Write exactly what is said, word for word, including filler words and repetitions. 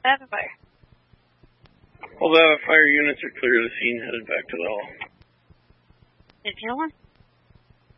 Seven fire. All the fire units are clear of the scene, headed back to the hall. Did you know one?